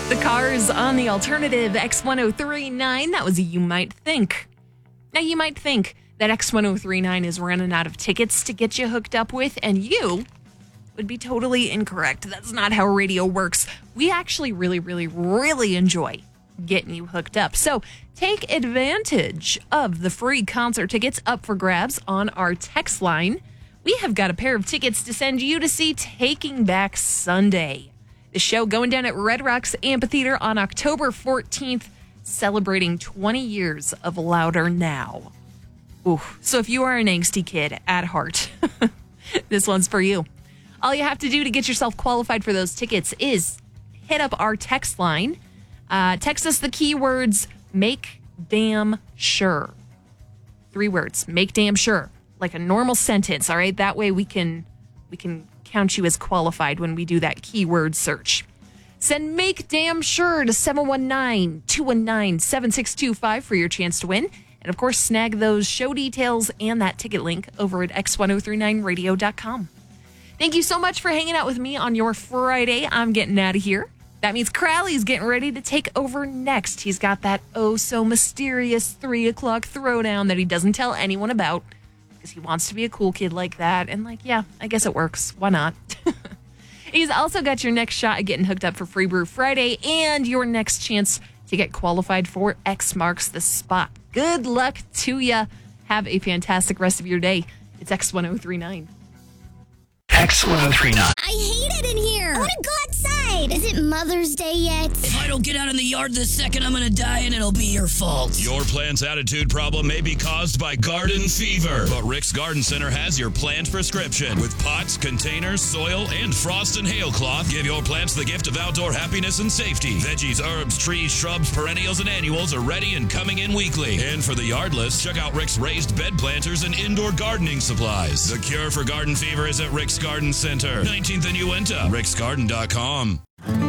The Cars on the alternative X1039. That was a You Might Think. Now, you might think that X1039 is running out of tickets to get you hooked up with, and you would be totally incorrect. That's not how radio works. We actually really enjoy getting you hooked up. So take advantage of the free concert tickets up for grabs on our text line. We have got a pair of tickets to send you to see Taking Back Sunday. The show going down at Red Rocks Amphitheater on October 14th, celebrating 20 years of Louder Now. Ooh, so if you are an angsty kid at heart, this one's for you. All you have to do to get yourself qualified for those tickets is hit up our text line. Text us the keywords, make damn sure. 3 words, make damn sure. Like a normal sentence, all right? That way we can count you as qualified when we do that keyword search. Send make damn sure to 719-219-7625 for your chance to win. And of course, snag those show details and that ticket link over at x1039radio.com. Thank you so much for hanging out with me on your Friday. I'm getting out of here. That means Crowley's getting ready to take over next. He's got that so mysterious 3 o'clock throwdown that he doesn't tell anyone about, because he wants to be a cool kid like that. And yeah, I guess it works. Why not? He's also got your next shot at getting hooked up for Free Brew Friday and your next chance to get qualified for X Marks the Spot. Good luck to ya. Have a fantastic rest of your day. It's X1039. X1039. I hate it in here. I want to go outside. Is it Mother's Day yet? If I don't get out in the yard this second, I'm going to die and it'll be your fault. Your plant's attitude problem may be caused by garden fever, but Rick's Garden Center has your plant prescription. With pots, containers, soil, and frost and hail cloth, give your plants the gift of outdoor happiness and safety. Veggies, herbs, trees, shrubs, perennials, and annuals are ready and coming in weekly. And for the yardless, check out Rick's raised bed planters and indoor gardening supplies. The cure for garden fever is at Rick's Garden Center, 19th and Uinta, ricksgarden.com.